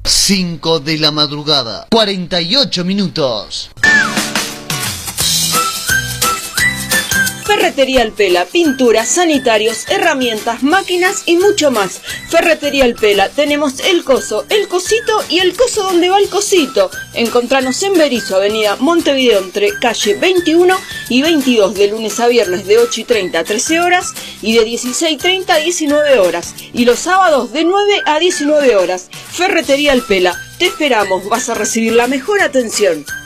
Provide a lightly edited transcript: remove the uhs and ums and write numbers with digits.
5 de la madrugada, 48 minutos. Ferretería El Pela, pinturas, sanitarios, herramientas, máquinas y mucho más. Ferretería El Pela, tenemos el coso, el cosito y el coso donde va el cosito. Encontranos en Berisso, avenida Montevideo, entre calle 21 y 22, de lunes a viernes de 8:30 a 13 horas y de 16:30 a 19 horas. Y los sábados de 9 a 19 horas. Ferretería El Pela, te esperamos, vas a recibir la mejor atención.